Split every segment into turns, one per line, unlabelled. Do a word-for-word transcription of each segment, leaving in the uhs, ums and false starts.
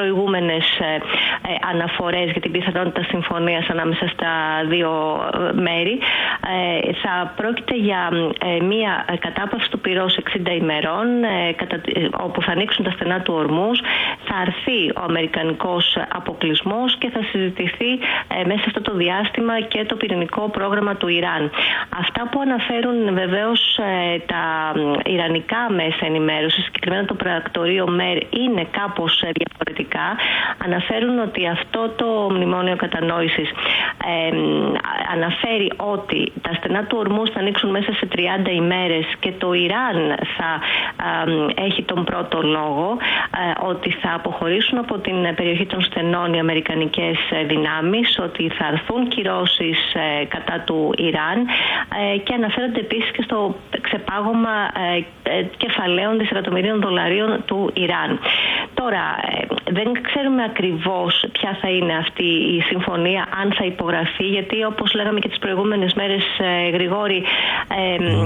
προηγούμενες αναφορές για την πιθανότητα συμφωνίας ανάμεσα στα δύο μέρη. Θα πρόκειται για μια κατάπαυση του πυρός εξήντα ημερών, όπου θα ανοίξουν τα στενά του Ορμούζ, θα αρθεί ο αμερικανικός αποκλεισμός και θα συζητηθεί μέσα σε αυτό το διάστημα και το πυρηνικό πρόγραμμα του Ιράν. Αυτά που αναφέρουν βεβαίως τα ιρανικά μέσα ενημέρωσης, συγκεκριμένα το πρακτορείο ΜΕΡ, είναι κάπως διαφορετικά. Αναφέρουν ότι αυτό το μνημόνιο κατανόησης ε, αναφέρει ότι τα στενά του Ορμούζ θα ανοίξουν μέσα σε τριάντα ημέρες και το Ιράν θα ε, έχει τον πρώτο λόγο, ε, ότι θα αποχωρήσουν από την περιοχή των στενών οι αμερικανικές δυνάμεις, ότι θα έρθουν κυρώσεις ε, κατά του Ιράν ε, και αναφέρονται επίσης και στο ξεπάγωμα ε, ε, κεφαλαίων δισεκατομμυρίων δολαρίων του Ιράν. Τώρα, ε, δεν ξέρουμε ακριβώς ποια θα είναι αυτή η συμφωνία, αν θα υπογραφεί, γιατί όπως λέγαμε και τις προηγούμενες μέρες, ε, Γρηγόρη, ε, ε,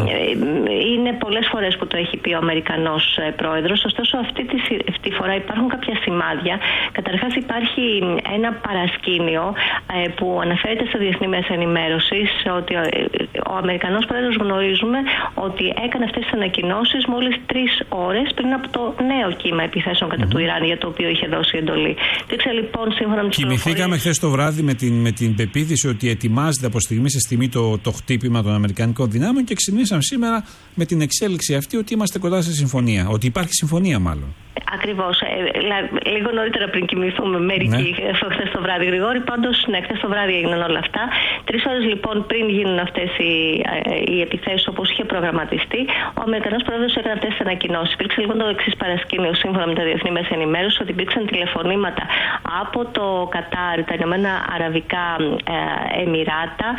είναι πολλές φορές που το έχει πει ο Αμερικανός ε, πρόεδρος. Ωστόσο, αυτή τη, αυτή τη φορά υπάρχουν κάποια σημάδια. Καταρχάς, υπάρχει ένα παρασκήνιο ε, που αναφέρεται στα διεθνή μέσα ενημέρωσης, ότι ο, ο Αμερικανός πρόεδρος, γνωρίζουμε ότι έκανε αυτές τις ανακοινώσεις μόλις τρεις ώρες πριν από το νέο κύμα επιθέσεων κατά mm-hmm. του Ιράν, για το οποίο είχε δώσει εντολή. Δείξε λοιπόν σύμφωνα με τις
Κοιμηθήκαμε χθες το βράδυ με την, με την πεποίθηση ότι ετοιμάζεται από στιγμή σε στιγμή το, το χτύπημα των Αμερικανικών δυνάμεων και ξυπνήσαμε σήμερα με την εξέλιξη αυτή ότι είμαστε κοντά σε συμφωνία. Ότι υπάρχει συμφωνία, μάλλον.
Ακριβώς. Ε, λίγο νωρίτερα πριν κοιμηθούμε μερικοί ναι. χθες το βράδυ, Γρηγόρη. Πάντως, ναι, χθες το βράδυ έγιναν όλα αυτά. Τρεις ώρες λοιπόν πριν γίνουν αυτές οι, οι επιθέσεις όπως είχε προγραμματιστεί, ο Αμερικανός πρόεδρος έκανε αυτές τις ανακοινώσεις. Υπήρξε λοιπόν το εξής παρασκήνιο, σύμφωνα με τα διεθνή μέσα ενημέρωση, ότι υπήρξαν τηλεφωνήματα από το Κατάρ, τα Ηνωμένα Αραβικά ε, Εμιράτα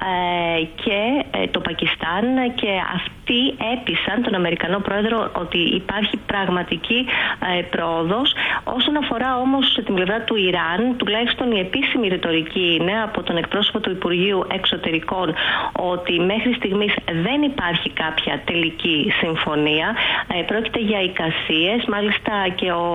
ε, και ε, το Πακιστάν, και αυτοί έπεισαν τον Αμερικανό πρόεδρο ότι υπάρχει πραγματική ε, πρόοδος. Όσον αφορά όμως την πλευρά του Ιράν, τουλάχιστον η επίσημη ρητορική είναι από τον εκπρόσωπο του Υπουργείου Εξωτερικών ότι μέχρι στιγμής δεν υπάρχει κάποια τελική συμφωνία. Ε, πρόκειται για εικασίες. Μάλιστα και ο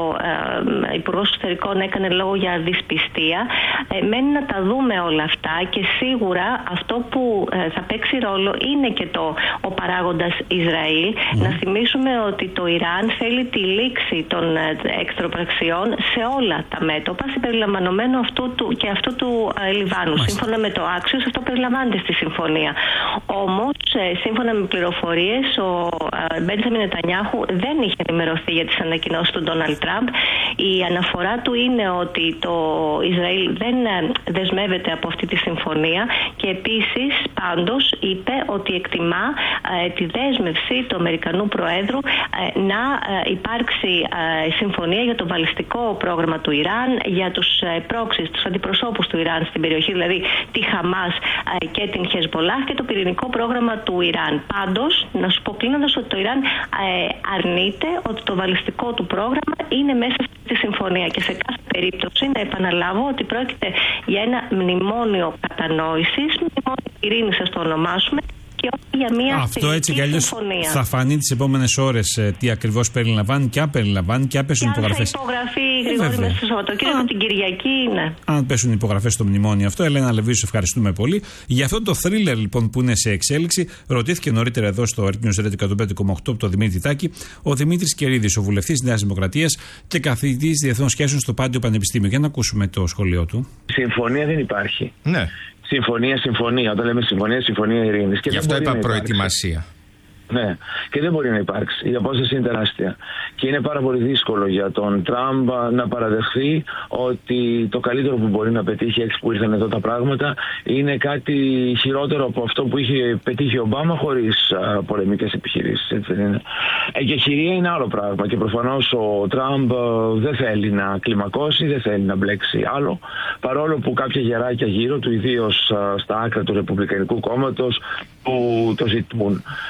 ε, Υπουργός Εξωτερικών έκανε λόγο για δυσπιστία. Ε, μένει να τα δούμε όλα αυτά, και σίγουρα αυτό που ε, θα παίξει ρόλο είναι και το, ο παράγοντας Ισραήλ. Mm. Να θυμίσουμε ότι το Ιράν θέλει τη λήξη των εχθροπραξιών σε όλα τα μέτωπα, συμπεριλαμβανομένου αυτού του, και αυτού του ε, Λιβάνου. Μάλιστα. Σύμφωνα με το Άξιος, αυτό περιλαμβάνεται στη συμφωνία. Όμως, ε, σύμφωνα με πληροφορίες, ο ε, Μπέντζαμιν Νετανιάχου δεν είχε ενημερωθεί για τις ανακοινώσεις του Ντόναλντ Τραμπ. Η αναφορά του είναι ότι το Ισραήλ δεν ε, δεσμεύεται από αυτή τη συμφωνία, και επίσης πάντως είπε ότι εκτιμά ε, τη δέσμευση του Αμερικανού Προέδρου ε, να ε, υπάρξει ε, συμφωνία για το βαλιστικό πρόγραμμα του Ιράν, για τους ε, πρόξεις, τους αντιπροσώπους του Ιράν στην περιοχή, δηλαδή τη Χαμάς ε, και την Χεσμπολάχ, και το πυρηνικό πρόγραμμα του Ιράν. Πάντως, να σου πω κλείνοντας ότι το Ιράν ε, αρνείται ότι το βαλιστικό του πρόγραμμα είναι μέσα στη συμφωνία, και σε κάθε περίπτωση να επαναλάβω ότι πρόκειται για ένα μνημόνιο κατανόησης, μνημόνιο ειρήνης, ας το ονομάσουμε, και όχι για μια
αυτό έτσι κι αλλιώς θα φανεί τις επόμενες ώρες ε, τι ακριβώς περιλαμβάνει, και αν περιλαμβάνει, και αν πέσουν
και
υπογραφές.
Αν θα υπογραφεί Γρηγόρη μέσα στο Σαββατοκύριακο, την Κυριακή, ναι. Αν
πέσουν υπογραφές στο μνημόνιο αυτό. Ελένα Λεβίου, ευχαριστούμε πολύ. Για αυτό το θρίλερ λοιπόν που είναι σε εξέλιξη, ρωτήθηκε νωρίτερα εδώ στο News Radio εκατόν πέντε κόμμα οκτώ από τον Δημήτρη Τάκη ο Δημήτρης Κερίδης, ο βουλευτής Νέας Δημοκρατίας και καθηγητής διεθνών σχέσεων στο Πάντιο Πανεπιστήμιο. Για να ακούσουμε το σχολείο του.
Συμφωνία δεν υπάρχει.
Ναι.
Συμφωνία, συμφωνία. Όταν λέμε συμφωνία, συμφωνία ειρήνης.
Γι' αυτό είπα προετοιμασία.
Ναι, και δεν μπορεί να υπάρξει. Η απόσταση είναι τεράστια. Και είναι πάρα πολύ δύσκολο για τον Τραμπ να παραδεχθεί ότι το καλύτερο που μπορεί να πετύχει, έτσι που ήρθαν εδώ τα πράγματα, είναι κάτι χειρότερο από αυτό που είχε πετύχει ο Ομπάμα χωρίς πολεμικές επιχειρήσεις. Έτσι δεν είναι. Εγκεχηρία είναι άλλο πράγμα. Και προφανώς ο Τραμπ δεν θέλει να κλιμακώσει, δεν θέλει να μπλέξει άλλο. Παρόλο που κάποια γεράκια γύρω του, ιδίως στα άκρα του Ρεπουμπλικανικού κόμματος, που το ζητούν.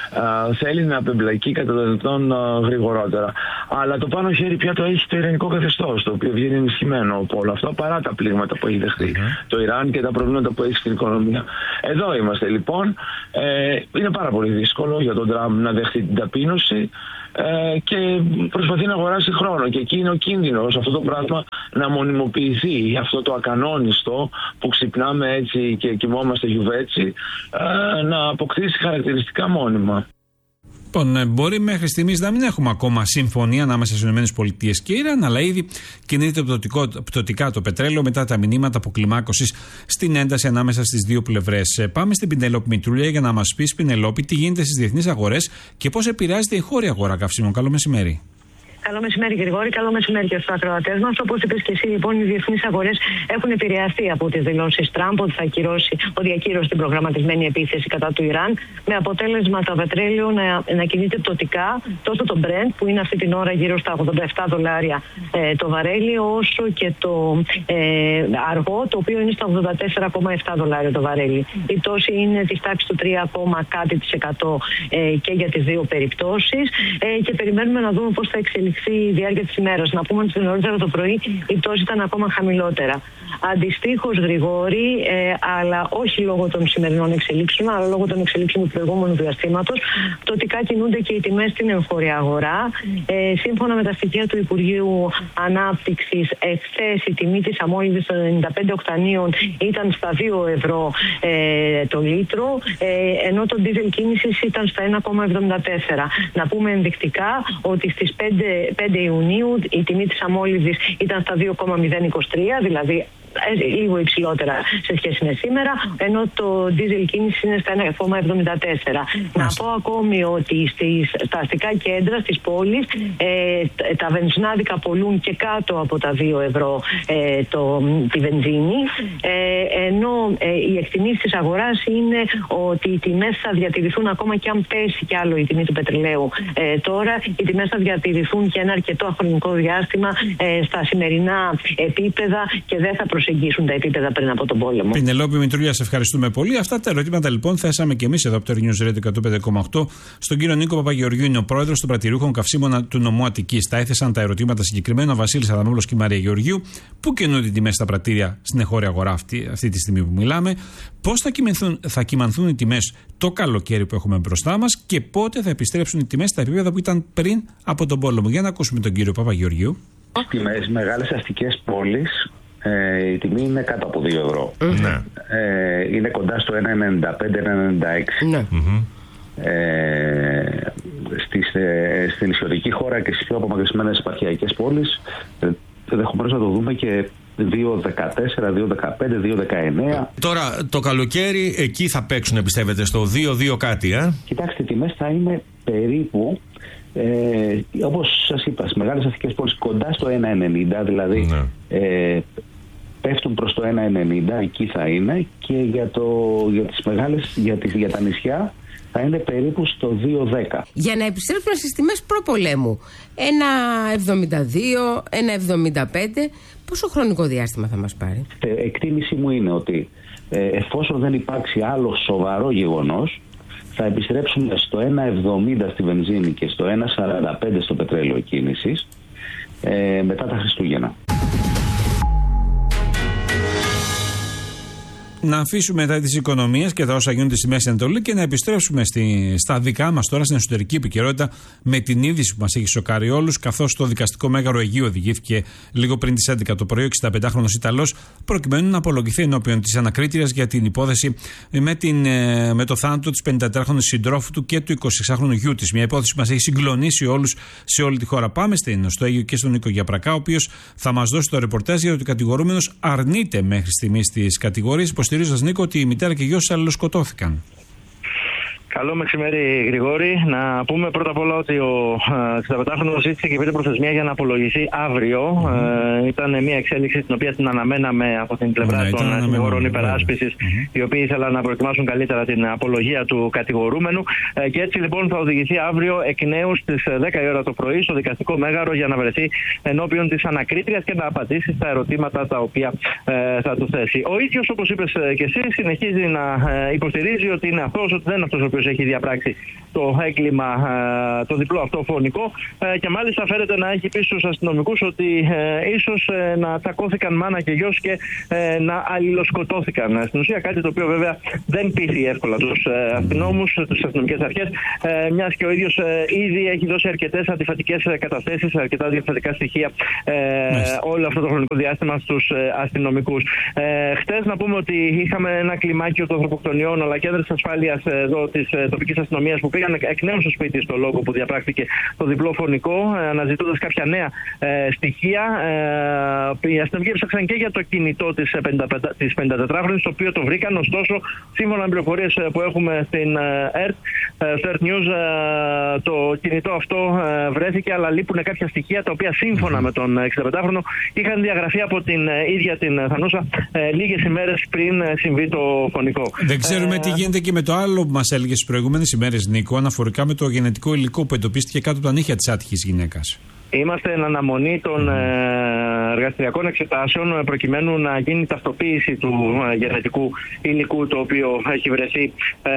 θέλει να απεμπλακεί κατά το δυνατόν γρηγορότερα. Αλλά το πάνω χέρι πια το έχει το ιρανικό καθεστώς, το οποίο βγαίνει ενισχυμένο από όλα αυτά, παρά τα πλήγματα που έχει δεχτεί mm-hmm. το Ιράν και τα προβλήματα που έχει στην οικονομία. Εδώ είμαστε λοιπόν. Ε, είναι πάρα πολύ δύσκολο για τον Τραμπ να δεχτεί την ταπείνωση ε, και προσπαθεί να αγοράσει χρόνο. Και εκεί είναι ο κίνδυνος αυτό το πράγμα να μονιμοποιηθεί, αυτό το ακανόνιστο που ξυπνάμε έτσι και κοιμόμαστε γιουβέτσι, ε, να αποκτήσει χαρακτηριστικά μόνιμα.
Λοιπόν, μπορεί μέχρι στιγμής να μην έχουμε ακόμα συμφωνία ανάμεσα στις ΗΠΑ και Ιράν, αλλά ήδη κινείται πτωτικά το πετρέλαιο μετά τα μηνύματα αποκλιμάκωσης στην ένταση ανάμεσα στις δύο πλευρές. Πάμε στην Πινελόπη Μητρούλια για να μας πεις, Πινελόπη, τι γίνεται στις διεθνείς αγορές και πώς επηρεάζεται η χώρια αγορά καυσίμων. Καλό μεσημέρι.
Καλό μεσημέρι, Γρηγόρη. Καλό μεσημέρι και στους ακροατές μας. Όπως είπες και εσύ, λοιπόν, οι διεθνείς αγορές έχουν επηρεαστεί από τις δηλώσεις Τραμπ ότι θα ακυρώσει, ότι ακύρωσε την προγραμματισμένη επίθεση κατά του Ιράν, με αποτέλεσμα το πετρέλαιο να, να κινείται πτωτικά, τόσο το Brent, που είναι αυτή την ώρα γύρω στα ογδόντα επτά δολάρια ε, το βαρέλι, όσο και το ε, αργό, το οποίο είναι στα ογδόντα τέσσερα κόμμα επτά δολάρια το βαρέλι. Η πτώση είναι της τάξης του τρία, κάτι της εκατό ε, και για τις δύο περιπτώσεις ε, και περιμένουμε να δούμε πώς θα εξελιχθεί η διάρκεια της ημέρας. Να πούμε ότι νωρίτερα το πρωί η πτώση ήταν ακόμα χαμηλότερα. Αντιστοίχως, Γρηγόρη, ε, αλλά όχι λόγω των σημερινών εξελίξεων, αλλά λόγω των εξελίξεων του προηγούμενου διαστήματος, πτωτικά κινούνται και οι τιμές στην εγχώρια αγορά. Ε, σύμφωνα με τα στοιχεία του Υπουργείου Ανάπτυξης, εχθές η τιμή της αμόλυβης των ενενήντα πέντε οκτανίων ήταν στα δύο ευρώ ε, το λίτρο, ε, ενώ το ντίζελ κίνησης ήταν στα ένα κόμμα εβδομήντα τέσσερα. Να πούμε ενδεικτικά ότι στις πέντε Ιουνίου η τιμή της αμόλυβης ήταν στα δύο κόμμα μηδέν είκοσι τρία, δηλαδή λίγο υψηλότερα σε σχέση με σήμερα, ενώ το ντίζελ κίνηση είναι στα ένα κόμμα εβδομήντα τέσσερα. Να πω ακόμη ότι στις, στα αστικά κέντρα στις πόλεις ε, τα βενζινάδικα πολλούν και κάτω από τα δύο ευρώ ε, το, τη βενζίνη, ε, ενώ ε, οι εκτιμήσεις της αγοράς είναι ότι οι τιμές θα διατηρηθούν ακόμα και αν πέσει κι άλλο η τιμή του πετρελαίου. Ε, τώρα οι τιμές θα διατηρηθούν και ένα αρκετό χρονικό διάστημα ε, στα σημερινά επίπεδα και δεν θα προσεγγίσουν τα επίπεδα πριν από τον πόλεμο.
Πινελόπη Μητρούλια, σε ευχαριστούμε πολύ. Αυτά τα ερωτήματα λοιπόν θέσαμε και εμείς εδώ από το News Radio εκατόν πέντε κόμμα οκτώ στον κύριο Νίκο Παπαγεωργίου, είναι ο πρόεδρος των πρατηρούχων καυσίμων του νομού Αττικής. Τα έθεσαν τα ερωτήματα συγκεκριμένα ο Βασίλης Αδαμόπουλος και η Μαρία Γεωργίου. Πού κινούνται οι τιμές στα πρατήρια στην εγχώρια αγορά αυτή, αυτή τη στιγμή που μιλάμε, πώς θα κυμανθούν, θα κυμανθούν οι τιμές το καλοκαίρι που έχουμε μπροστά μας και πότε θα επιστρέψουν οι τιμές στα επίπεδα που ήταν πριν από τον πόλεμο. Για να ακούσουμε τον κύριο Παπαγεωργίου.
Στις μεγάλες αστικές πόλεις ε, η τιμή είναι κάτω από δύο ευρώ.
Mm-hmm.
Ε, είναι κοντά στο ένα ενενήντα πέντε ένα ενενήντα έξι.
Mm-hmm.
Ε, στις, ε, στην νησιωτική χώρα και στις πιο απομακρυσμένες επαρχιακές πόλεις ε, ενδεχομένως να το δούμε και δύο δεκατέσσερα, δύο δεκαπέντε, δύο δεκαεννέα.
Τώρα το καλοκαίρι εκεί θα παίξουν, πιστεύετε, στο δύο δύο κάτι, ε?
Κοιτάξτε, οι τιμές θα είναι περίπου Ε, όπως σας είπα, στις μεγάλες αστικές πόλεις κοντά στο ένα ενενήντα, δηλαδή ναι. ε, πέφτουν προς το ένα ενενήντα, εκεί θα είναι, και για, το, για τις μεγάλες, για, τις, για τα νησιά θα είναι περίπου στο δύο δέκα.
Για να επιστρέψουμε στις τιμές προπολέμου, ένα εβδομήντα δύο, ένα εβδομήντα πέντε, πόσο χρονικό διάστημα θα μας πάρει?
Ε, εκτίμηση μου είναι ότι ε, εφόσον δεν υπάρξει άλλο σοβαρό γεγονός, θα επιστρέψουμε στο ένα εβδομήντα στη βενζίνη και στο ένα σαράντα πέντε στο πετρέλαιο κίνησης ε, μετά τα Χριστούγεννα.
Να αφήσουμε μετά τις οικονομίες και τα όσα γίνονται στη Μέση Ανατολή και να επιστρέψουμε στη, στα δικά μας τώρα, στην εσωτερική επικαιρότητα, με την είδηση που μας έχει σοκάρει όλους, καθώς το δικαστικό μέγαρο Αιγαίου οδηγήθηκε λίγο πριν τις έντεκα το πρωί ο εξηνταπεντάχρονος Ιταλός, προκειμένου να απολογηθεί ενώπιον της ανακρίτριας για την υπόθεση με, την, με το θάνατο της πενηντατετράχρονης συντρόφου του και του εικοσιεξάχρονου γιού της. Μια υπόθεση που μας έχει συγκλονίσει όλους σε όλη τη χώρα. Πάμε στο Αίγυο και στον Νίκο Γιαπρακά, ο οποίος θα μας δώσει το ρεπορτάζ για ότι ο κατηγορούμενος αρνείται μέχρι στιγμής τις κατηγορίες. Υποστηρίζοντας, Νίκο, ότι η μητέρα και η γιος αλληλοσκοτώθηκαν.
Καλό μεσημέρι, Γρηγόρη. Να πούμε πρώτα απ' όλα ότι ο εξηνταπεντάχρονος ζήτησε και πήρε προθεσμία για να απολογηθεί αύριο. Mm-hmm. Ε, ήταν μια εξέλιξη την οποία την αναμέναμε από την πλευρά mm-hmm. των συνηγόρων υπεράσπισης, mm-hmm. οι οποίοι ήθελαν να προετοιμάσουν καλύτερα την απολογία του κατηγορούμενου. Ε, και έτσι λοιπόν θα οδηγηθεί αύριο εκ νέου στις δέκα η ώρα το πρωί στο δικαστικό μέγαρο για να βρεθεί ενώπιον της ανακρίτριας και να απαντήσει στα ερωτήματα τα οποία ε, θα του θέσει. Ο ίδιος, όπως είπες και εσύ, συνεχίζει να ε, υποστηρίζει ότι είναι αυτός, ότι δεν είναι αυτός ο οποίος οποίος έχει διαπράξει το έγκλημα, το διπλό αυτό φωνικό, και μάλιστα φέρεται να έχει πει στους αστυνομικούς ότι ε, ίσως ε, να τσακώθηκαν μάνα και γιος και ε, να αλληλοσκοτώθηκαν. Στην ουσία κάτι το οποίο βέβαια δεν πείθει εύκολα τους ε, αστυνόμους, τις αστυνομικές αρχές, ε, μιας και ο ίδιος ε, ήδη έχει δώσει αρκετές αντιφατικές καταθέσεις, αρκετά διαφορετικά στοιχεία ε, όλο αυτό το χρονικό διάστημα στους ε, αστυνομικούς. Ε, χτες να πούμε ότι είχαμε ένα κλιμάκιο των ανθρωποκτονιών, αλλά και έδρες ασφάλειας ε, εδώ της ε, τοπικής αστυνομίας που πήγαν εκ νέου στο σπίτι στο λόγο που διαπράχθηκε το διπλό φωνικό, ε, αναζητώντας κάποια νέα ε, στοιχεία. Ε, οι αστυνομικοί έψαξαν και για το κινητό της πενηντατετράχρονης, το οποίο το βρήκαν. Ωστόσο, σύμφωνα με πληροφορίες που έχουμε στην ΕΡΤ, στο ΕΡΤ News, το κινητό αυτό βρέθηκε, αλλά λείπουν κάποια στοιχεία τα οποία σύμφωνα με τον εξηνταπεντάχρονο είχαν διαγραφεί από την ίδια την Θανούσα λίγες ημέρες πριν συμβεί το φωνικό.
Δεν ξέρουμε ε... τι γίνεται και με το άλλο που μας έλεγε στις προηγούμενες ημέρες, Νίκο, αναφορικά με το γενετικό υλικό που εντοπίστηκε κάτω από τα νύχια της άτυχης γυναίκας.
Είμαστε εν αναμονή των ε, εργαστηριακών εξετάσεων προκειμένου να γίνει ταυτοποίηση του ε, γενετικού υλικού το οποίο έχει βρεθεί ε,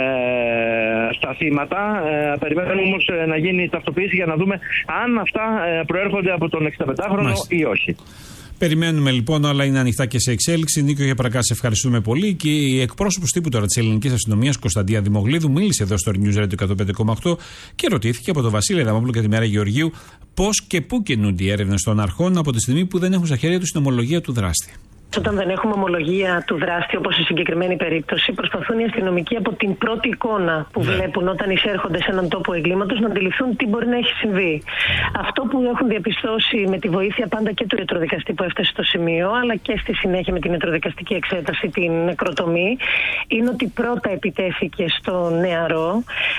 στα θύματα. Ε, περιμένουμε όμως ε, να γίνει ταυτοποίηση για να δούμε αν αυτά ε, προέρχονται από τον εξηνταπεντάχρονο ή όχι.
Περιμένουμε λοιπόν, όλα είναι ανοιχτά και σε εξέλιξη. Νίκο Γεπρακά, σε ευχαριστούμε πολύ. Και η εκπρόσωπος τύπου τώρα της ελληνικής αστυνομίας, Κωνσταντία Δημογλίδου, μίλησε εδώ στο News Radio εκατόν πέντε κόμμα οκτώ και ρωτήθηκε από τον Βασίλη Αδαμόπουλο και τη Μέρα Γεωργίου πώς και πού κινούνται οι έρευνες των αρχών από τη στιγμή που δεν έχουν στα χέρια τους την ομολογία του δράστη.
Όταν δεν έχουμε ομολογία του δράστη, όπως στη συγκεκριμένη περίπτωση, προσπαθούν οι αστυνομικοί από την πρώτη εικόνα που ναι. βλέπουν όταν εισέρχονται σε έναν τόπο εγκλήματος να αντιληφθούν τι μπορεί να έχει συμβεί. Αυτό που έχουν διαπιστώσει με τη βοήθεια πάντα και του ιατροδικαστή που έφτασε στο σημείο, αλλά και στη συνέχεια με την ιατροδικαστική εξέταση, την νεκροτομή, είναι ότι πρώτα επιτέθηκε στο νεαρό.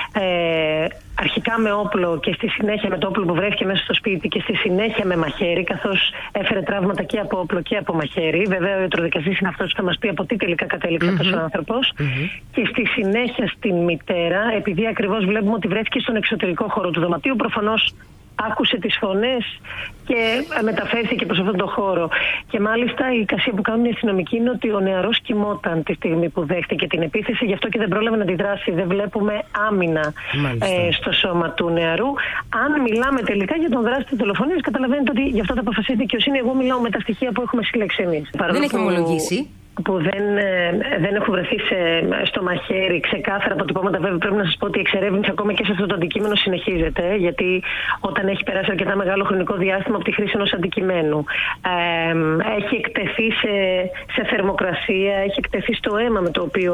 Ε, Αρχικά με όπλο και στη συνέχεια με το όπλο που βρέθηκε μέσα στο σπίτι και στη συνέχεια με μαχαίρι, καθώς έφερε τραύματα και από όπλο και από μαχαίρι. Βέβαια, ο ιατροδικαστής είναι αυτός που θα μας πει από τι τελικά κατέληξε mm-hmm. αυτός ο άνθρωπος. Mm-hmm. Και στη συνέχεια στην μητέρα, επειδή ακριβώς βλέπουμε ότι βρέθηκε στον εξωτερικό χώρο του δωματίου, προφανώς άκουσε τις φωνές και μεταφέρθηκε προς αυτόν τον χώρο. Και μάλιστα η εικασία που κάνουν οι αστυνομικοί είναι ότι ο νεαρός κοιμόταν τη στιγμή που δέχτηκε την επίθεση, γι' αυτό και δεν πρόλαβε να αντιδράσει. Δεν βλέπουμε άμυνα ε, στο σώμα του νεαρού. Αν μιλάμε τελικά για τον δράστη της δολοφονίας, καταλαβαίνετε ότι γι' αυτό θα αποφασίσει η δικαιοσύνη. Εγώ μιλάω με τα στοιχεία που έχουμε συλλέξει εμείς.
Δεν έχει ομολογήσει.
Που δεν, δεν έχουν βρεθεί σε, στο μαχαίρι ξεκάθαρα αποτυπώματα. Βέβαια, πρέπει να σας πω ότι η εξερεύνηση ακόμα και σε αυτό το αντικείμενο συνεχίζεται, γιατί όταν έχει περάσει αρκετά μεγάλο χρονικό διάστημα από τη χρήση ενός αντικειμένου, ε, έχει εκτεθεί σε, σε θερμοκρασία, έχει εκτεθεί στο αίμα με το οποίο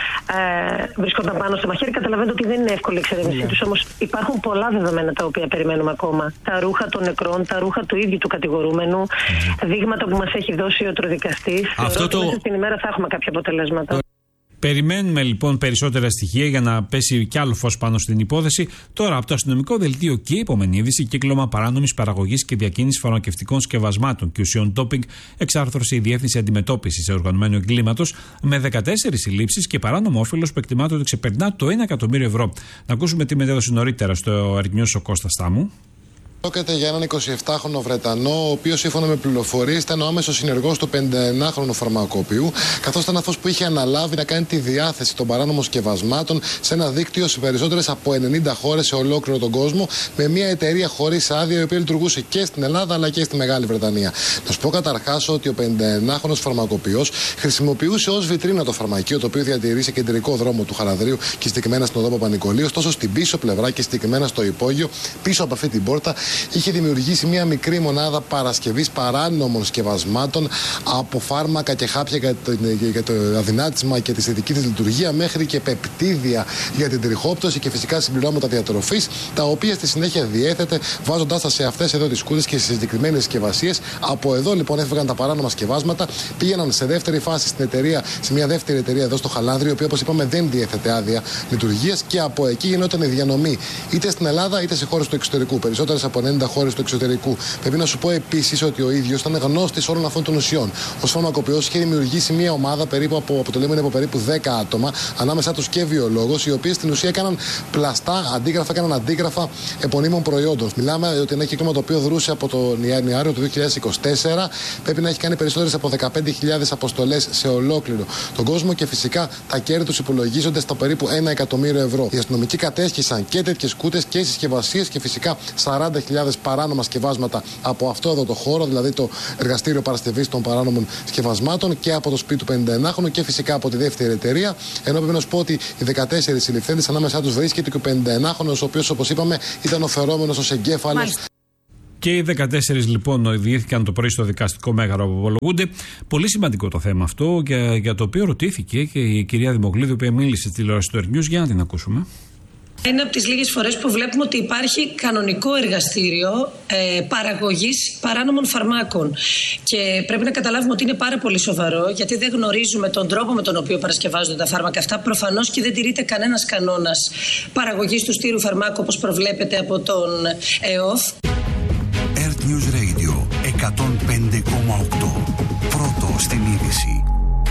ε, βρισκόταν πάνω στο μαχαίρι. Καταλαβαίνετε ότι δεν είναι εύκολη η εξερεύνησή τους, όμως υπάρχουν πολλά δεδομένα τα οποία περιμένουμε ακόμα. Τα ρούχα των νεκρών, τα ρούχα του ίδιου του κατηγορούμενου, δείγματα που μας έχει δώσει ο ιατροδικαστής.
Αυτό το...
ημέρα θα έχουμε κάποια αποτελέσματα.
Περιμένουμε λοιπόν περισσότερα στοιχεία για να πέσει κι άλλο φως πάνω στην υπόθεση. Τώρα, από το αστυνομικό δελτίο και η επόμενη είδηση: κύκλωμα παράνομης παραγωγής και διακίνησης φαρμακευτικών σκευασμάτων και ουσιών ντόπινγκ εξάρθρωσε η Διεύθυνση Αντιμετώπισης Οργανωμένου Εγκλήματος με δεκατέσσερις συλλήψεις και παράνομο όφελος που εκτιμάται ότι ξεπερνά το ένα εκατομμύριο ευρώ. Να ακούσουμε τι μετέδωσε νωρίτερα στο ΕΡΤ News ο Κώστας Στάμου.
Πρόκειται για έναν εικοσιεπτάχρονο Βρετανό, ο οποίος σύμφωνα με πληροφορίες ήταν ο άμεσος συνεργός του πενηνταεννάχρονου φαρμακοποιού, καθώς ήταν αυτός που είχε αναλάβει να κάνει τη διάθεση των παράνομων σκευασμάτων σε ένα δίκτυο σε περισσότερες από ενενήντα χώρες σε ολόκληρο τον κόσμο, με μια εταιρεία χωρίς άδεια, η οποία λειτουργούσε και στην Ελλάδα αλλά και στη Μεγάλη Βρετανία. Να σου πω καταρχάς ότι ο πενηνταεννάχρονος φαρμακοποιός χρησιμοποιούσε ως βιτρίνα το φαρμακείο, το οποίο διατηρεί σε κεντρικό δρόμο του Χαραδρίου και συγκεκριμένα στην οδό Παπα-Νικολαίου, ωστόσο στην πίσω πλευρά και συγκεκριμένα στο υπόγειο, πίσω από αυτή την πόρτα, είχε δημιουργήσει μια μικρή μονάδα παρασκευής παράνομων σκευασμάτων, από φάρμακα και χάπια για το, για το αδυνάτισμα και τη θετική της λειτουργία, μέχρι και πεπτίδια για την τριχόπτωση και φυσικά συμπληρώματα διατροφής, τα οποία στη συνέχεια διέθετε βάζοντάς τα σε αυτές εδώ τις κούτες και σε συγκεκριμένες συσκευασίες. Από εδώ λοιπόν έφευγαν τα παράνομα σκευάσματα, πήγαιναν σε δεύτερη φάση στην εταιρεία, σε μια δεύτερη εταιρεία εδώ στο Χαλάνδριο, η οποία όπως είπαμε δεν διέθετε άδεια λειτουργίας, και από εκεί γινόταν η διανομή είτε στην Ελλάδα είτε σε χώρες του εξωτερικού. Περισσότερες από ενενήντα χώρες του εξωτερικού. Πρέπει να σου πω επίσης ότι ο ίδιος ήταν γνώστης όλων αυτών των ουσιών. Ως φαρμακοποιός είχε δημιουργήσει μια ομάδα περίπου από, αποτελούμενη από περίπου δέκα άτομα, ανάμεσά τους και βιολόγος, οι οποίοι στην ουσία έκαναν πλαστά αντίγραφα, έκαναν αντίγραφα επωνύμων προϊόντων. Μιλάμε ότι ένα κύκλωμα το οποίο δρούσε από τον Ιανουάριο του δύο χιλιάδες είκοσι τέσσερα, πρέπει να έχει κάνει περισσότερες από δεκαπέντε χιλιάδες αποστολές σε ολόκληρο τον κόσμο και φυσικά τα κέρδη τους υπολογίζονται στο περίπου ένα εκατομμύριο ευρώ. Οι αστυνομικοί κατέσχισαν και τέτοιες κούτες και συσκευασίες και φυσικά σαράντα χιλιάδες παράνομα σκευάσματα από αυτό εδώ το χώρο, δηλαδή το εργαστήριο παρασκευής των παράνομων σκευασμάτων και από το σπίτι του πενηνταενάχρονου και φυσικά από τη δεύτερη εταιρεία. Ενώ πρέπει να σου πω ότι οι δεκατέσσερις συλληφθέντες ανάμεσά τους βρίσκεται και ο πενηνταενάχρονος, ο οποίος όπως είπαμε ήταν ο φερόμενος ως εγκέφαλος.
Και οι δεκατέσσερις λοιπόν οδηγήθηκαν το πρωί στο δικαστικό μέγαρο που απολογούνται. Πολύ σημαντικό το θέμα αυτό, για, για το οποίο ρωτήθηκε και η κυρία Δημοκλήδη, η οποία μίλησε στη τηλεόραση του News. Για να την ακούσουμε.
Είναι από τις λίγες φορές που βλέπουμε ότι υπάρχει κανονικό εργαστήριο ε, παραγωγής παράνομων φαρμάκων. Και πρέπει να καταλάβουμε ότι είναι πάρα πολύ σοβαρό, γιατί δεν γνωρίζουμε τον τρόπο με τον οποίο παρασκευάζονται τα φάρμακα αυτά. Προφανώς και δεν τηρείται κανένας κανόνας παραγωγής του στήρου φαρμάκου, όπως προβλέπεται από τον ΕΟΦ.
Earth News Radio εκατόν πέντε κόμμα οκτώ. Πρώτο στην είδηση.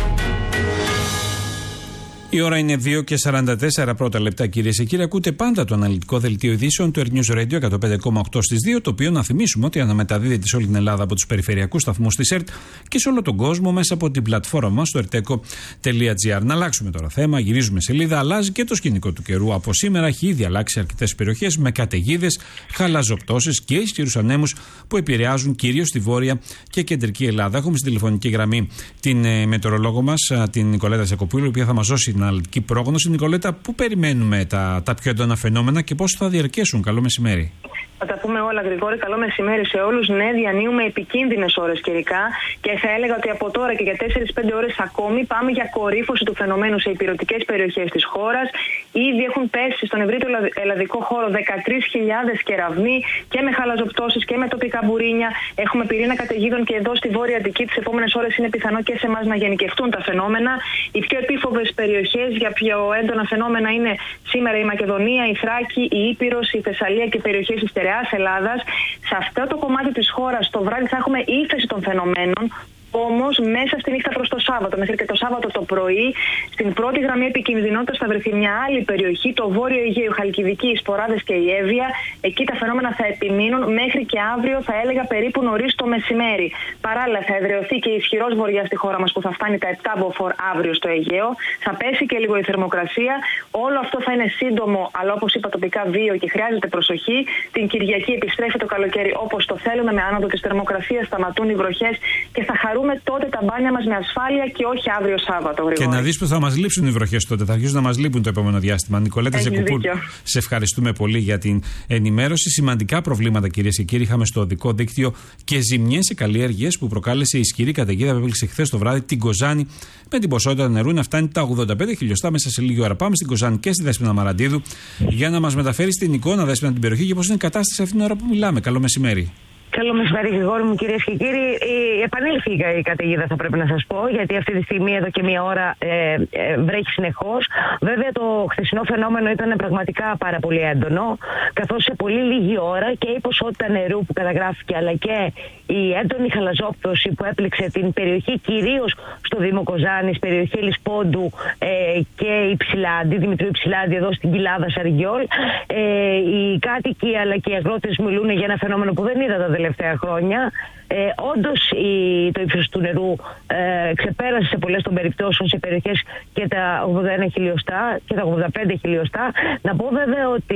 Η ώρα είναι δύο και σαράντα τέσσερα πρώτα λεπτά, κυρίες και κύριοι. Ακούτε πάντα το αναλυτικό δελτίο ειδήσεων του Earth News Radio εκατόν πέντε κόμμα οκτώ στις δύο, το οποίο να θυμίσουμε ότι αναμεταδίδεται σε όλη την Ελλάδα από τους περιφερειακούς σταθμούς της ΕΡΤ και σε όλο τον κόσμο μέσα από την πλατφόρμα μας στο ερτέκο τελεία τζι άρ. Να αλλάξουμε τώρα θέμα, γυρίζουμε σελίδα. Αλλάζει και το σκηνικό του καιρού. Από σήμερα έχει ήδη αλλάξει αρκετές περιοχές με καταιγίδες, χαλαζοπτώσεις και ισχυρούς ανέμους που επηρεάζουν κυρίως τη βόρεια και κεντρική Ελλάδα. Έχουμε στη τηλεφωνική γραμμή την ε, μετεωρολόγο μας, την Νικολέτα Σακοπούλου, η οποία θα μας δώσει αναλυτική πρόγνωση. Νικολέτα, πού περιμένουμε τα, τα πιο έντονα φαινόμενα και πώς θα διαρκέσουν? Καλό μεσημέρι.
Θα τα πούμε όλα, Γρηγόρη. Καλό μεσημέρι σε όλους. Ναι, διανύουμε επικίνδυνες ώρες καιρικά και θα έλεγα ότι από τώρα και για τέσσερις πέντε ώρες ακόμη πάμε για κορύφωση του φαινομένου σε υπηρετικές περιοχές της χώρας. Ήδη έχουν πέσει στον ευρύτερο ελλαδικό χώρο δεκατρείς χιλιάδες κεραυνοί και με χαλαζοπτώσεις και με τοπικά μπουρίνια. Έχουμε πυρήνα καταιγίδων και εδώ στη Βόρεια Αττική. Τις επόμενες ώρες είναι πιθανό και σε εμάς να γενικευτούν τα φαινόμενα. Οι πιο επίφοβες περιοχές για πιο έντονα φαινόμενα είναι σήμερα η Μακεδονία, η Θράκη, η Ήπειρος, η Θεσσαλία και περιοχές της Στερεάς Ελλάδας. Σε αυτό το κομμάτι της χώρας το βράδυ θα έχουμε ύφεση των φαινομένων. Όμως, μέσα στη νύχτα προς το Σάββατο, μέχρι και το Σάββατο το πρωί, στην πρώτη γραμμή επικινδυνότητας θα βρεθεί μια άλλη περιοχή, το Βόρειο Αιγαίο, η Χαλκιδική, οι Σποράδες και η Εύβοια. Εκεί τα φαινόμενα θα επιμείνουν μέχρι και αύριο, θα έλεγα περίπου νωρίς το μεσημέρι. Παράλληλα, θα εδραιωθεί και η ισχυρός βορειά στη χώρα μας που θα φτάνει τα επτά μποφόρ αύριο στο Αιγαίο. Θα πέσει και λίγο η θερμοκρασία. Όλο αυτό θα είναι σύντομο, αλλά όπως είπα, τοπικά βίαιο και χρειάζεται προσοχή. Την Κυριακή επιστρέφει το καλοκαίρι όπως το θέλουμε, με άνοδο της θερμοκρασίας, σταματούν οι βροχές και θα χαρούμε τότε τα μπάνια μας με ασφάλεια και όχι αύριο Σάββατο. Γρηγόρη.
Και να δεις που θα μας λείψουν οι βροχές τότε. Θα αρχίσουν να μας λείπουν το επόμενο διάστημα. Νικολέτα Ζεκουπούλου, σε ευχαριστούμε πολύ για την ενημέρωση. Σημαντικά προβλήματα, κυρίες και κύριοι, είχαμε στο οδικό δίκτυο και ζημιές σε καλλιέργειες που προκάλεσε ισχυρή καταιγίδα που έπληξε χθες το βράδυ την Κοζάνη, με την ποσότητα νερού να φτάνει τα ογδόντα πέντε χιλιοστά μέσα σε λίγη ώρα. Πάμε στην Κοζάνη και στη Δέσποινα Μαραντίδου για να μας μεταφέρει στην εικόνα, Δέσποινα, την περιοχή και πώς είναι η κατάσταση αυτήν την ώρα που μιλάμε. Καλό μεσημέρι.
Καλό μεσημέρι, Γρηγόρη μου, κυρίες και κύριοι. Επανήλθε η καταιγίδα, θα πρέπει να σας πω, γιατί αυτή τη στιγμή εδώ και μία ώρα ε, ε, βρέχει συνεχώς. Βέβαια, το χθεσινό φαινόμενο ήταν πραγματικά πάρα πολύ έντονο, καθώς σε πολύ λίγη ώρα και η ποσότητα νερού που καταγράφηκε, αλλά και η έντονη χαλαζόπτωση που έπληξε την περιοχή, κυρίως στο Δήμο Κοζάνης, περιοχή Λισπόντου ε, και Υψηλάντη, Δημητρίου Υψηλάντη, εδώ στην κοιλάδα Σαριγιόλ. Ε, οι κάτοικοι αλλά και οι αγρότες μιλούν για ένα φαινόμενο που δεν είδα τα τελευταία χρόνια. Ε, όντως το ύψος του νερού ε, ξεπέρασε σε πολλές των περιπτώσεων σε περιοχές και τα ογδόντα ένα χιλιοστά και τα ογδόντα πέντε χιλιοστά. Να πω βέβαια ότι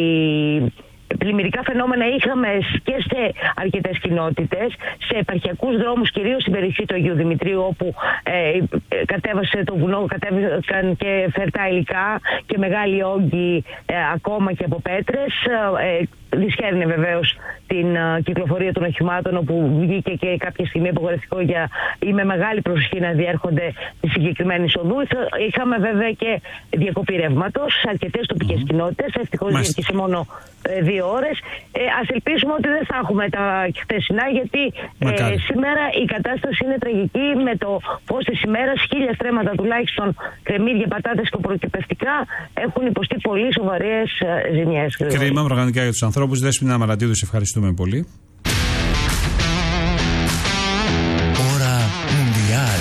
η πλημμυρικά φαινόμενα είχαμε και σε αρκετές κοινότητες, σε επαρχιακούς δρόμους, κυρίως στην περιοχή του Αγίου Δημητρίου, όπου ε, κατέβασε το βουνό, κατέβηκαν και φερτά υλικά και μεγάλοι όγκοι ε, ακόμα και από πέτρες. Ε, Δυσχέρνει βεβαίως την uh, κυκλοφορία των οχημάτων, όπου βγήκε και κάποια στιγμή απογορευτικό για ή με μεγάλη προσοχή να διέρχονται τη συγκεκριμένη οδού. Είχαμε βέβαια και διακοπή ρεύματος σε αρκετές τοπικές mm-hmm. κοινότητες. Ευτυχώς διήρκησε μόνο ε, δύο ώρες. Ε, ας ελπίσουμε ότι δεν θα έχουμε τα χθεσινά, γιατί ε, σήμερα η κατάσταση είναι τραγική, με το φως της ημέρας χίλια στρέμματα τουλάχιστον κρεμμύδια, πατάτες και προκυπευτικά έχουν υποστεί πολύ σοβαρές ε, ζημιές.
Κρίμα πραγματικά για τους ανθρώπους. ανθρώπους. Δέσποινα Μαραντίδου, σε ευχαριστούμε πολύ.
Ώρα Μουντιάλ.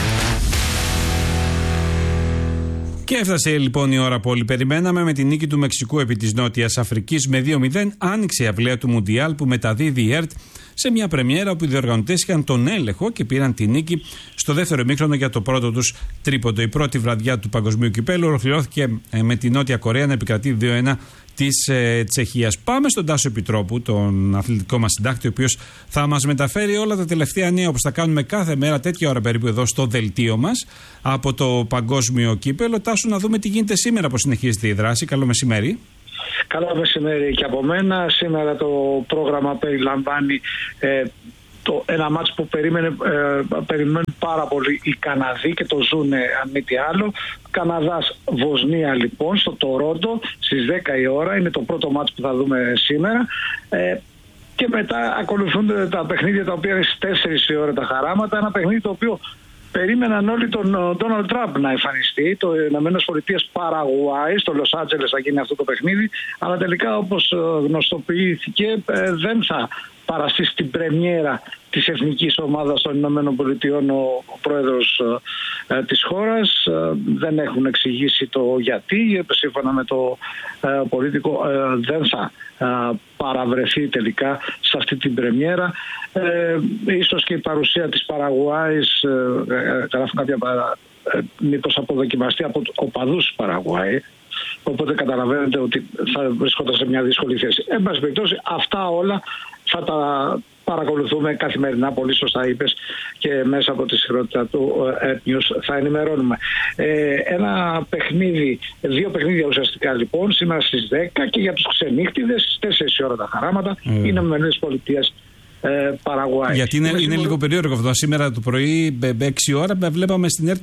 Και έφτασε λοιπόν η ώρα που όλοι περιμέναμε. Με την νίκη του Μεξικού επί της Νότιας Αφρικής με δύο μηδέν, άνοιξε η αυλαία του Μουντιάλ που μεταδίδει η ΕΡΤ σε μια πρεμιέρα όπου οι διοργανωτές είχαν τον έλεγχο και πήραν τη νίκη στο δεύτερο ημίχρονο για το πρώτο τους τρίποντο. Η πρώτη βραδιά του Παγκοσμίου Κυπέλλου ολοκληρώθηκε με τη Νότια Κορέα να επικρατεί δύο ένα της ε, Τσεχίας. Πάμε στον Τάσο Επιτρόπου, τον αθλητικό μας συντάκτη, ο οποίος θα μας μεταφέρει όλα τα τελευταία νέα, όπως τα κάνουμε κάθε μέρα, τέτοια ώρα περίπου εδώ στο δελτίο μας, από το Παγκόσμιο Κύπελλο. Τάσο, να δούμε τι γίνεται σήμερα, πώς συνεχίζεται η δράση. Καλό μεσημέρι.
Καλό μεσημέρι και από μένα. Σήμερα το πρόγραμμα περιλαμβάνει ε, το, ένα μάτς που περίμενε, ε, περιμένουν πάρα πολύ οι Καναδοί και το ζουνε αν μη τι άλλο. Καναδάς-Βοσνία λοιπόν στο Τορόντο στις δέκα η ώρα. Είναι το πρώτο μάτς που θα δούμε σήμερα. Ε, και μετά ακολουθούν τα παιχνίδια τα οποία είναι στις τέσσερις η ώρα τα χαράματα. Ένα παιχνίδι το οποίο περίμεναν όλοι τον Ντόναλντ Τραμπ να εμφανιστεί. Το Ηνωμένες Πολιτείες Παραγουάη, στο Λος Άντζελες θα γίνει αυτό το παιχνίδι. Αλλά τελικά, όπως γνωστοποιήθηκε, δεν θα παραστεί στην πρεμιέρα της εθνικής ομάδας των Ηνωμένων Πολιτειών ο, ο πρόεδρος ε, της χώρας. Ε, δεν έχουν εξηγήσει το γιατί. Σύμφωνα με το ε, πολίτικο ε, δεν θα ε, παραβρεθεί τελικά σε αυτή την πρεμιέρα. Ε, ίσως και η παρουσία της Παραγουάης, ε, ε, γράφουν κάποια ε, μήπως αποδοκιμαστεί από οπαδούς της Παραγουάη. Οπότε καταλαβαίνετε ότι θα βρισκόταν σε μια δύσκολη θέση. Εν πάση περιπτώσει, αυτά όλα θα τα παρακολουθούμε καθημερινά, πολύ σωστά είπες, και μέσα από τη σειρότητα του Air News θα ενημερώνουμε. Ε, ένα παιχνίδι, δύο παιχνίδια ουσιαστικά λοιπόν, σήμερα στις δέκα, και για τους ξενύχτιδες στις τέσσερις η ώρα τα χαράματα, mm. είναι Ηνωμένες Πολιτείες Ε, Παραγουάη.
Γιατί είναι, είναι λίγο περίεργο αυτό. Σήμερα το πρωί, έξι ώρα, βλέπαμε στην ΕΡΤ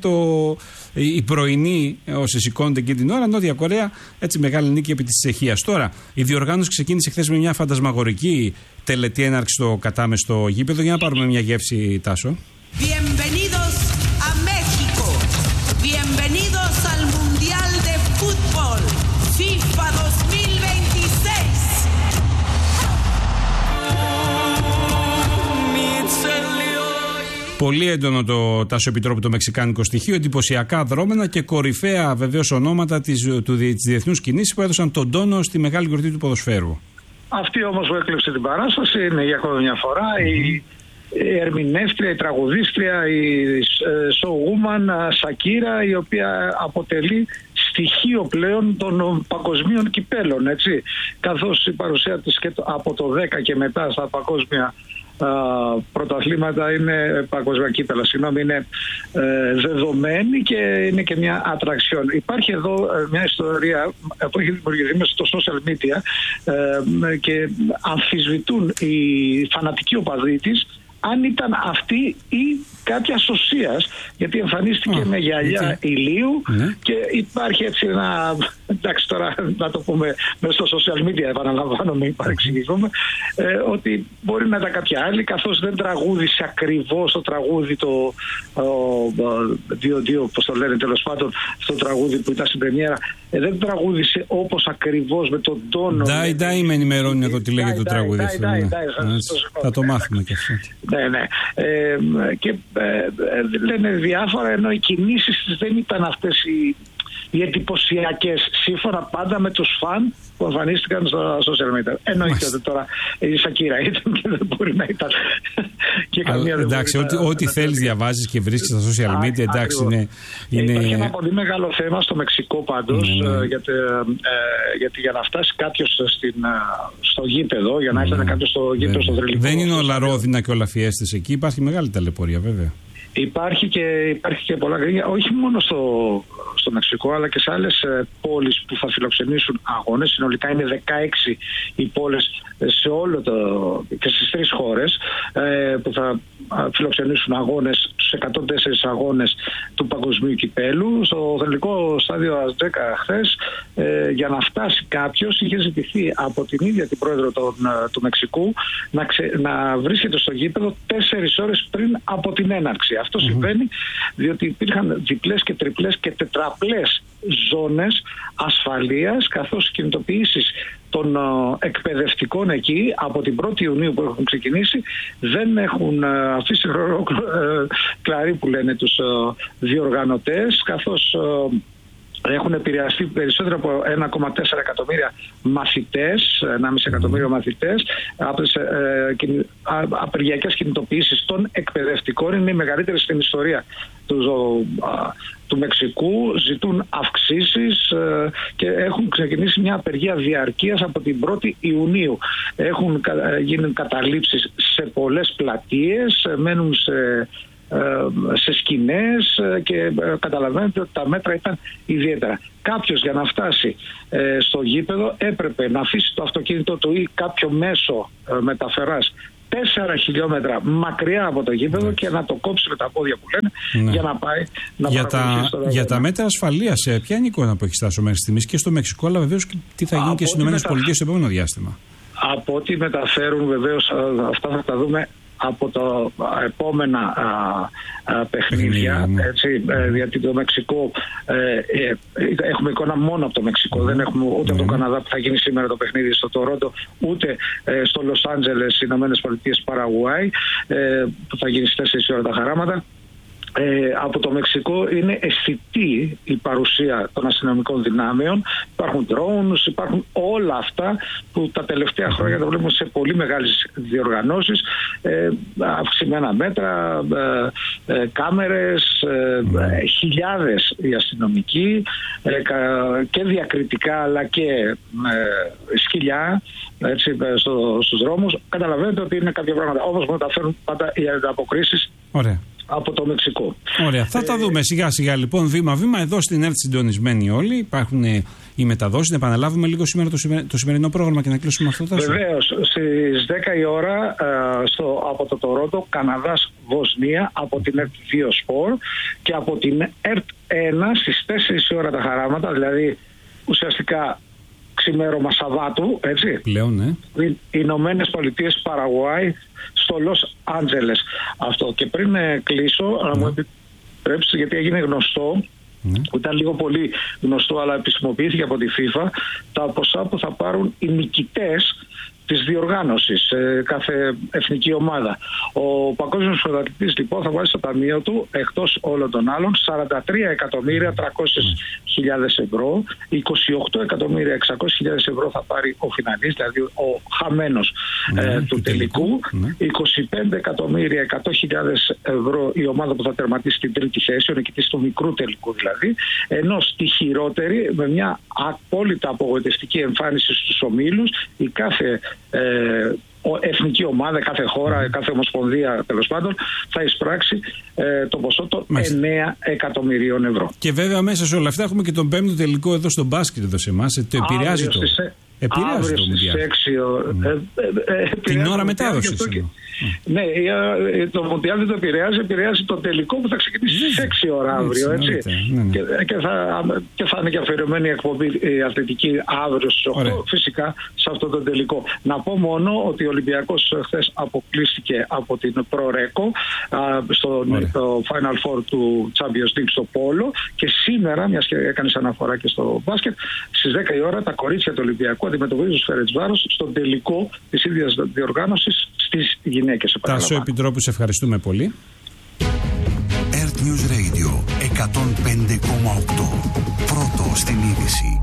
η πρωινή, όσοι σηκώνονται εκεί την ώρα, Νότια Κορέα, έτσι μεγάλη νίκη επί της Τσεχίας. Τώρα, η διοργάνωση ξεκίνησε χθες με μια φαντασμαγορική τελετή έναρξη στο κατάμεστο γήπεδο. Για να πάρουμε μια γεύση, Τάσο.
Bienvenidos a México. Bienvenidos al Mundial de Fútbol FIFA dos mil veintiséis.
Πολύ έντονο το Τάσο Επιτρόπου το μεξικάνικο στοιχείο, εντυπωσιακά δρόμενα και κορυφαία βεβαίως ονόματα της, του, της διεθνούς κινήσης που έδωσαν τον τόνο στη μεγάλη γιορτή του ποδοσφαίρου.
Αυτή όμως που έκλειψε την παράσταση είναι για ακόμη μια φορά η, η ερμηνεύτρια, η τραγουδίστρια, η showwoman Σακύρα, η οποία αποτελεί στοιχείο πλέον των παγκοσμίων κυπέλων, έτσι. Καθώς η παρουσία της και από το δέκα και μετά στα παγκόσμια Uh, πρωταθλήματα είναι παγκόσμια κύπελα, συγγνώμη, είναι ε, δεδομένη και είναι και μια ατραξιόν. Υπάρχει εδώ ε, μια ιστορία που έχει δημιουργηθεί μέσα στο social media ε, και αμφισβητούν οι φανατικοί οπαδοί της αν ήταν αυτή ή κάποια σωσίας, γιατί εμφανίστηκε oh, με γυαλιά okay. ηλίου mm. και υπάρχει έτσι ένα, εντάξει τώρα να το πούμε μέσα στο social media, επαναλαμβάνω, μην παρεξηγηθούμε, ε, ότι μπορεί να ήταν κάποια άλλη, καθώς δεν τραγούδισε ακριβώς το τραγούδι το δύο δύο, πώς το λένε τέλος πάντων, στο τραγούδι που ήταν στην πρεμιέρα, ε, δεν τραγούδισε όπως ακριβώς με τον τόνο.
Ντάι, ντάι, με ενημερώνει εδώ τι λέγεται το τραγούδι αυτό. Θα το μάθουμε και αυτό.
Ναι, ναι. Ε, και ε, λένε διάφορα, ενώ οι κινήσεις της δεν ήταν αυτές οι, οι εντυπωσιακές, σύμφωνα πάντα με τους φαν που εμφανίστηκαν στο social media. Εννοείται ότι τώρα η Σακύρα ήταν και δεν μπορεί να ήταν και καμία.
Αλλά, εντάξει, ό,τι, ό,τι θέλεις διαβάζεις και βρίσκεις στα social media, εντάξει, είναι, είναι...
Υπάρχει ένα πολύ μεγάλο θέμα στο Μεξικό πάντως, ναι, ναι. Γιατί, ε, γιατί για να φτάσει κάποιος στην, στο γήπεδο, για να έρθει ναι, κάποιος στο γήπεδο, στο θρυλικό.
Δεν είναι όλα ρόδινα και όλα φιέστες εκεί, υπάρχει μεγάλη ταλαιπωρία βέβαια.
Υπάρχει και, υπάρχει και πολλά γκρίνια, όχι μόνο στο, στο Μεξικό, αλλά και σε άλλες ε, πόλεις που θα φιλοξενήσουν αγώνες. Συνολικά είναι δεκαέξι οι πόλεις σε όλο το, και στις τρεις χώρες ε, που θα φιλοξενήσουν αγώνες, τους εκατόν τέσσερις αγώνες του Παγκοσμίου Κυπέλου. Στο θελικό στάδιο Αζτέκα χθες, ε, για να φτάσει κάποιος, είχε ζητηθεί από την ίδια την πρόεδρο των, του Μεξικού να, ξε, να βρίσκεται στο γήπεδο τέσσερις ώρες πριν από την έναρξη. Αυτό mm-hmm. συμβαίνει διότι υπήρχαν διπλές και τριπλές και τετραπλές ζώνες ασφαλείας, καθώς οι κινητοποιήσεις των ε, εκπαιδευτικών εκεί από την πρώτη Ιουνίου που έχουν ξεκινήσει δεν έχουν ε, αφήσει χρόνο ε, κλαρί που λένε τους ε, διοργανωτές, καθώς ε, έχουν επηρεαστεί περισσότερο από ένα κόμμα τέσσερα εκατομμύρια μαθητές, ένα κόμμα πέντε εκατομμύριο μαθητές, από τις ε, ε, απεργιακές κινητοποιήσεις των εκπαιδευτικών. Είναι οι μεγαλύτερες στην ιστορία του, ε, του Μεξικού, ζητούν αυξήσεις ε, και έχουν ξεκινήσει μια απεργία διαρκείας από την πρώτη Ιουνίου. Έχουν ε, γίνει καταλήψεις σε πολλές πλατείες, ε, μένουν σε σε σκηνές και καταλαβαίνετε ότι τα μέτρα ήταν ιδιαίτερα. Κάποιος για να φτάσει ε, στο γήπεδο έπρεπε να αφήσει το αυτοκίνητο του ή κάποιο μέσο ε, μεταφοράς τέσσερα χιλιόμετρα μακριά από το γήπεδο και να το κόψει με τα πόδια που λένε, ναι, για να πάει να
για τα, για τα μέτρα ασφαλείας, ποια είναι η εικόνα που έχει φτάσει μέχρι στιγμής και στο Μεξικό, αλλά βεβαίως και τι θα γίνει από και στις ΗΠΑ μετα... στο επόμενο διάστημα?
Από ό,τι μεταφέρουν, βεβαίως αυτά θα τα δούμε από τα επόμενα α, α, παιχνίδια, ναι. Έτσι, ε, γιατί το Μεξικό ε, ε, έχουμε εικόνα μόνο από το Μεξικό, mm. δεν έχουμε ούτε mm. από τον Καναδά που θα γίνει σήμερα το παιχνίδι στο Τορόντο, ούτε ε, στο Λος Άντζελες, Ηνωμένες Πολιτείες, Παραγουάι, ε, που θα γίνει στις τέσσερις ώρα τα χαράματα. Ε, από το Μεξικό είναι αισθητή η παρουσία των αστυνομικών δυνάμεων. Υπάρχουν drones, υπάρχουν όλα αυτά που τα τελευταία χρόνια τα βλέπουμε σε πολύ μεγάλες διοργανώσεις, ε, αυξημένα μέτρα, ε, ε, κάμερες, ε, χιλιάδες οι αστυνομικοί, ε, και διακριτικά αλλά και ε, σκυλιά, έτσι, στο, στους δρόμους. Καταλαβαίνετε ότι είναι κάποια πράγματα, όμως μεταφέρουν πάντα οι ανταποκρίσεις.
Ωραία.
Από το Μεξικό.
Ωραία. Θα ε, τα δούμε σιγά σιγά λοιπόν, βήμα-βήμα. Εδώ στην ΕΡΤ συντονισμένοι όλοι. Υπάρχουν ε, οι μεταδόσεις. Να επαναλάβουμε λίγο σήμερα το, σημερι... το σημερινό πρόγραμμα και να κλείσουμε αυτό το τόσο.
Βεβαίως. Στις δέκα η ώρα ε, στο, από το Τορόντο, Καναδάς Βοσνία, από την ΕΡΤ δύο Σπορ και από την ΕΡΤ ένα στις τέσσερις η ώρα τα χαράματα, δηλαδή ουσιαστικά ξημέρωμα Σαββάτου, έτσι.
Πλέον, ναι.
Οι Ηνωμένες Πολιτείες, Παραγουάι, στο Λος Άντζελες. Αυτό. Και πριν ε, κλείσω, ναι, να μου επιτρέψετε, γιατί έγινε γνωστό, ναι, ήταν λίγο πολύ γνωστό, αλλά επισημοποιήθηκε από τη FIFA, τα ποσά που θα πάρουν οι νικητές της διοργάνωσης, ε, κάθε εθνική ομάδα. Ο παγκόσμιος πρωταθλητής λοιπόν θα βάλει στο ταμείο του, εκτός όλων των άλλων, σαράντα τρία εκατομμύρια τριακόσιες χιλιάδες ευρώ, είκοσι οκτώ εκατομμύρια εξακόσιες χιλιάδες ευρώ θα πάρει ο φιναλίστ, δηλαδή ο χαμένος, ναι, ε, του τελικού, ναι, είκοσι πέντε εκατομμύρια εκατό χιλιάδες ευρώ η ομάδα που θα τερματίσει την τρίτη θέση, ο νικητής του μικρού τελικού δηλαδή, ενώ στη χειρότερη, με μια απόλυτα απογοητευτική εμφάνιση στους ομίλους, η κάθε Ε, εθνική ομάδα, κάθε χώρα, κάθε ομοσπονδία τέλος πάντων, θα εισπράξει ε, το ποσό των εννέα εκατομμυρίων ευρώ.
Και βέβαια μέσα σε όλα αυτά έχουμε και τον πέμπτο τελικό εδώ στο μπάσκετ εδώ σε εμάς. Το επηρεάζει το. Επηρεάζει το Μουντιάλ. Την ώρα μετάδοσης.
Ναι, το Μουντιάλ δεν το επηρεάζει, επηρεάζει το τελικό που θα ξεκινήσει στις έξι ώρα αύριο. Έτσι. Ναι, ναι. Και, και, θα, και θα είναι και αφιερωμένη η εκπομπή η αθλητική αύριο στις οκτώ, ωραία, φυσικά σε αυτό το τελικό. Να πω μόνο ότι ο Ολυμπιακός χθες αποκλείστηκε από την Προρέκο στο το Final Four του Champions League στο Πόλο, και σήμερα, μιας και έκανες αναφορά και στο μπάσκετ, στις δέκα η ώρα τα κορίτσια του Ολυμπιακού αντιμετωπίζουν τους Φερεντσβάρος στον τελικό της ίδιας διοργάνωσης στις γυναίκες.
Τάσο Επιτρόπου, σε ευχαριστούμε πολύ.
ΕΡΤ News Radio εκατόν πέντε κόμμα οκτώ. Πρώτο στην είδηση.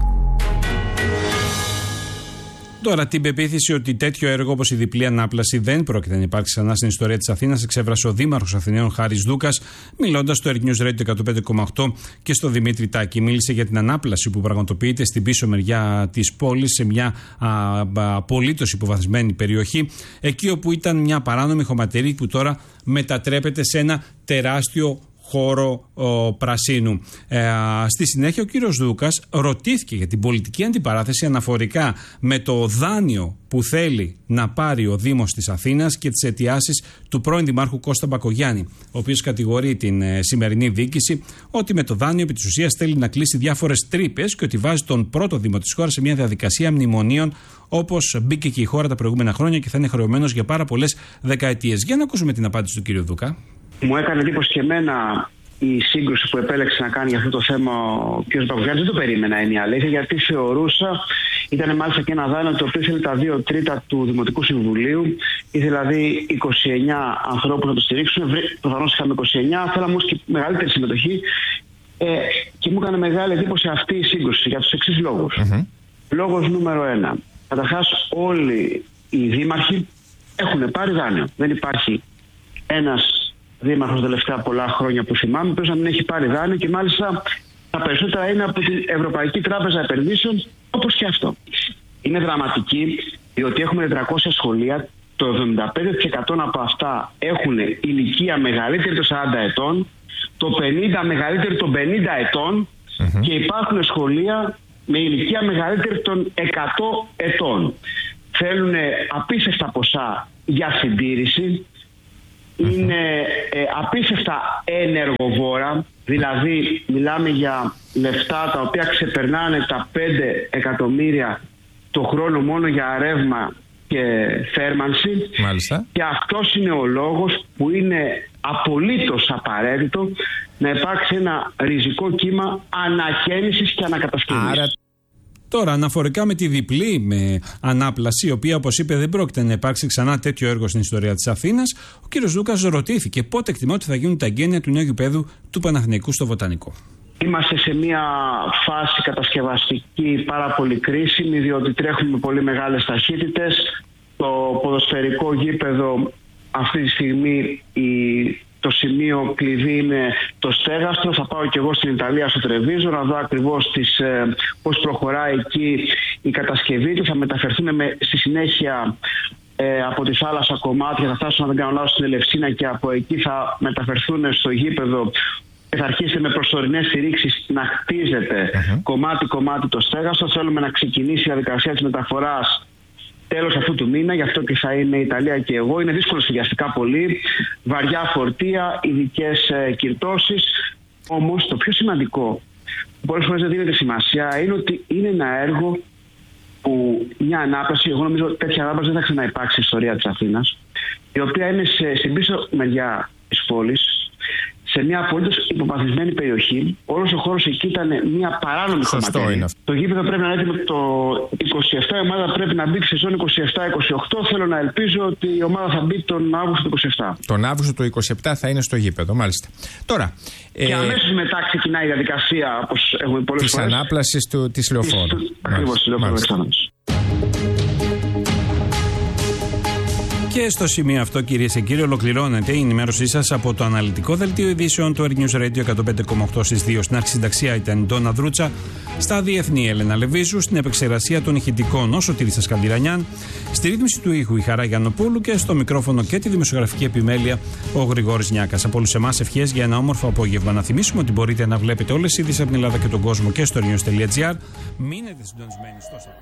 Τώρα, την πεποίθηση ότι τέτοιο έργο όπως η διπλή ανάπλαση δεν πρόκειται να υπάρξει ξανά στην ιστορία της Αθήνας εξέφρασε ο Δήμαρχος Αθηναίων Χάρης Δούκας, μιλώντας στο ΕΡΤ News Radio εκατόν πέντε κόμμα οκτώ και στο Δημήτρη Τάκη. Μίλησε για την ανάπλαση που πραγματοποιείται στην πίσω μεριά της πόλης, σε μια απολύτως υποβαθμισμένη περιοχή, εκεί όπου ήταν μια παράνομη χωματερή που τώρα μετατρέπεται σε ένα τεράστιο χώρο ο, πρασίνου. Ε, στη συνέχεια ο κύριος Δούκας ρωτήθηκε για την πολιτική αντιπαράθεση αναφορικά με το δάνειο που θέλει να πάρει ο Δήμος της Αθήνας και τις αιτιάσεις του πρώην Δημάρχου Κώστα Μπακογιάννη, ο οποίος κατηγορεί την ε, σημερινή διοίκηση ότι με το δάνειο επί της ουσίας θέλει να κλείσει διάφορες τρύπες και ότι βάζει τον πρώτο Δήμο της χώρας σε μια διαδικασία μνημονίων, όπως μπήκε και η χώρα τα προηγούμενα χρόνια και θα είναι χρεωμένος για πάρα πολλές δεκαετίες. Για να ακούσουμε την απάντηση του κύριου Δούκα.
Μου έκανε εντύπωση και εμένα
η σύγκρουση που επέλεξε να κάνει για αυτό το θέμα ο κ. Μπακογιάννης δεν το περίμενα, είναι η αλήθεια, γιατί θεωρούσα, ήταν μάλιστα και ένα δάνειο το οποίο ήθελε τα δύο τρίτα του Δημοτικού Συμβουλίου, ήθελε δηλαδή είκοσι εννέα ανθρώπους να το στηρίξουν, προφανώς είχαμε είκοσι εννέα, θέλαμε όμως και μεγαλύτερη συμμετοχή ε, και μου έκανε μεγάλη εντύπωση αυτή η σύγκρουση για τους εξής λόγους. Mm-hmm. Λόγος νούμερο ένα. Καταρχάς, όλοι οι δήμαρχοι έχουν πάρει δάνειο. Δεν υπάρχει ένας δήμαρχος τελευταία πολλά χρόνια που θυμάμαι, που να μην έχει πάρει δάνειο, και μάλιστα τα περισσότερα είναι από την Ευρωπαϊκή Τράπεζα Επενδύσεων, όπως και αυτό. Είναι δραματική, διότι έχουμε τετρακόσια σχολεία, το εβδομήντα πέντε τοις εκατό από αυτά έχουν ηλικία μεγαλύτερη των σαράντα ετών, το πενήντα μεγαλύτερη των πενήντα ετών, mm-hmm. και υπάρχουν σχολεία με ηλικία μεγαλύτερη των εκατό ετών. Θέλουν απίστευτα ποσά για συντήρηση, είναι ε, απίστευτα ενεργοβόρα, δηλαδή μιλάμε για λεφτά τα οποία ξεπερνάνε τα πέντε εκατομμύρια το χρόνο μόνο για ρεύμα και θέρμανση. Μάλιστα. Και αυτός είναι ο λόγος που είναι απολύτως απαραίτητο να υπάρξει ένα ριζικό κύμα ανακαίνησης και ανακατασκευής. Άρα...
Τώρα, αναφορικά με τη διπλή με ανάπλαση, η οποία, όπως είπε, δεν πρόκειται να υπάρξει ξανά τέτοιο έργο στην ιστορία της Αθήνας, ο κ. Λούκας ρωτήθηκε πότε εκτιμά ότι θα γίνουν τα εγγένεια του νέου γηπέδου του Παναθηναϊκού στο Βοτανικό.
Είμαστε σε μια φάση κατασκευαστική πάρα πολύ κρίσιμη, διότι τρέχουμε με πολύ μεγάλες ταχύτητες. Το ποδοσφαιρικό γήπεδο αυτή τη στιγμή η... το σημείο κλειδί είναι το στέγαστρο. Θα πάω και εγώ στην Ιταλία, στο Τρεβίζο, να δω ακριβώς τις, ε, πώς προχωράει εκεί η κατασκευή του. Θα μεταφερθούν με, στη συνέχεια ε, από τη θάλασσα κομμάτια, θα φτάσουν, αν δεν κάνω λάθος, στην Ελευσίνα, και από εκεί θα μεταφερθούν στο γήπεδο και θα αρχίσετε με προσωρινές στηρίξεις να χτίζετε uh-huh. κομμάτι-κομμάτι το στέγαστρο. Θέλουμε να ξεκινήσει η διαδικασία της μεταφοράς τέλος αυτού του μήνα, γι' αυτό και θα είμαι η Ιταλία και εγώ. Είναι δύσκολο σχεδιαστικά πολύ, βαριά φορτία, ειδικές ε, κυρτώσεις. Όμως το πιο σημαντικό, που πολλές φορές δεν δίνεται σημασία, είναι ότι είναι ένα έργο που μια ανάπλαση, εγώ νομίζω ότι τέτοια ανάπλαση δεν θα ξαναυπάρξει στην ιστορία της Αθήνας, η οποία είναι σε, στην πίσω μεριά της πόλης, σε μια απολύτως υποβαθμισμένη περιοχή. Όλος ο χώρος εκεί ήταν μια παράνομη χωματερή. Το γήπεδο πρέπει να είναι έτοιμο το είκοσι επτά, η ομάδα πρέπει να μπει στη σεζόν είκοσι επτά είκοσι οκτώ. Θέλω να ελπίζω ότι η ομάδα θα μπει τον Αύγουστο του είκοσι επτά.
Τον Αύγουστο του είκοσι επτά θα είναι στο γήπεδο, μάλιστα. Τώρα,
και ε... αμέσως μετά ξεκινάει η διαδικασία, όπως έχουμε πολλές φορές,
της ανάπλασης της λεωφόρου.
Ακριβώς, της λεωφόρου.
Και στο σημείο αυτό, κυρίες και κύριοι, ολοκληρώνεται η ενημέρωσή σας από το αναλυτικό δελτίο ειδήσεων του Air News Radio εκατόν πέντε κόμμα οκτώ στις δύο. Στην αρχισυνταξία ήταν η Ντόνα Δρούτσα, στα διεθνή Έλενα Λεβίζου, στην επεξεργασία των ηχητικών ο Σωτήρης Σκανδυρανιάν, στη ρύθμιση του ήχου η Χαρά Γιαννοπούλου και στο μικρόφωνο και τη δημοσιογραφική επιμέλεια ο Γρηγόρης Νιάκας. Από όλους εμάς ευχές για ένα όμορφο απόγευμα. Να θυμίσουμε ότι μπορείτε να βλέπετε όλες τις ειδήσεις από την Ελλάδα και τον κόσμο και στο airnews τελεία gr. Μείνετε συντονισμένοι στο